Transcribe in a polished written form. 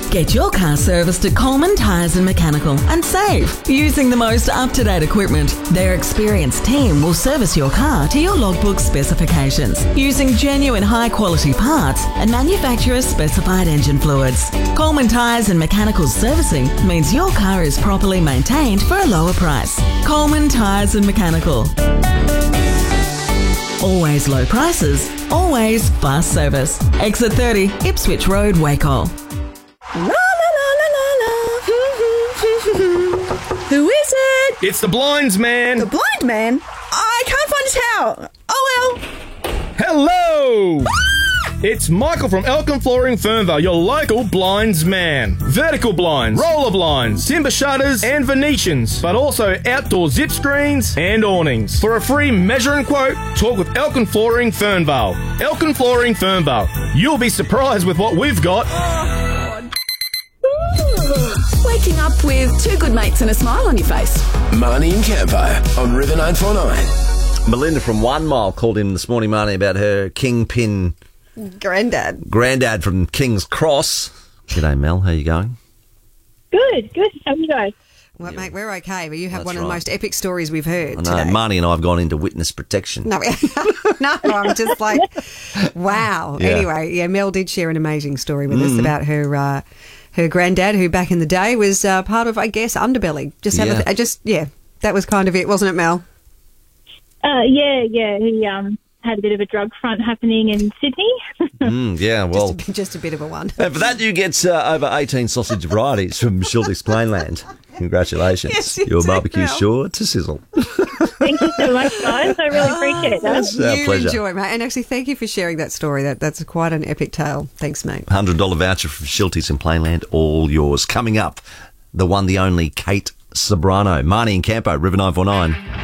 Get your car serviced at Coleman Tyres and Mechanical and save using the most up-to-date equipment. Their experienced team will service your car to your logbook specifications using genuine high-quality parts and manufacturer-specified engine fluids. Coleman Tyres and Mechanical servicing means your car is properly maintained for a lower price. Coleman Tyres and Mechanical. Always low prices, always fast service. Exit 30, Ipswich Road, Wacol. La la la la la la. Who is it? It's the blinds man. The blind man? I can't find his towel. Oh well. Hello! It's Michael from Elkin Flooring Fernvale, your local blinds man. Vertical blinds, roller blinds, timber shutters and Venetians, but also outdoor zip screens and awnings. For a free measure and quote, talk with Elkin Flooring Fernvale. Elkin Flooring Fernvale. You'll be surprised with what we've got. Waking up with two good mates and a smile on your face. Marnie and Campo on River 949. Melinda from 1 Mile called in this morning, Marnie, about her kingpin granddad from King's Cross. G'day, Mel. How you going? Good. How are you guys? Well, mate, we're okay, but you have That's one of right. the most epic stories we've heard I know, today. Marnie and I have gone into witness protection. No, I'm just like, wow. Yeah. Anyway, yeah, Mel did share an amazing story with us about her granddad, who back in the day was part of, I guess, Underbelly. That was kind of it, wasn't it, Mel? Yeah. He had a bit of a drug front happening in Sydney. Yeah, well, Just a bit of a one. and for that you get over 18 sausage varieties from Schulte's Plainland. Congratulations. Yes, you Your do, barbecue's Mel. sure to sizzle. Thank you so much, guys. I really appreciate that. It's our You pleasure. enjoy, mate. And actually, thank you for sharing that story. That's quite an epic tale. Thanks, mate. $100 voucher from Schulte's in Plainland, all yours. Coming up, the one, the only Kate Sobrano. Marnie and Campo, River 949.